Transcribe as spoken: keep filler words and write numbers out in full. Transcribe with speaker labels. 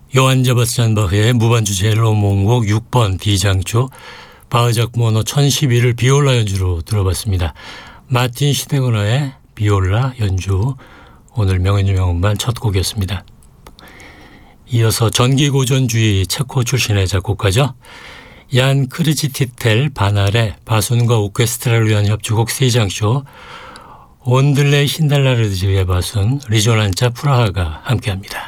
Speaker 1: 요한 세바스찬 바흐의 무반주 첼로 몽곡 육 번 D장조 바흐작 모노 천십일을 비올라 연주로 들어봤습니다. 마틴 시데거너의 비올라 연주, 오늘 명연주 명음반 첫 곡이었습니다. 이어서 전기고전주의 체코 출신의 작곡가죠. 얀 크르지티텔 바날의 바순과 오케스트라를 위한 협주곡 세 장쇼 온들레 신달라르드의 바순 리조난자 프라하가 함께합니다.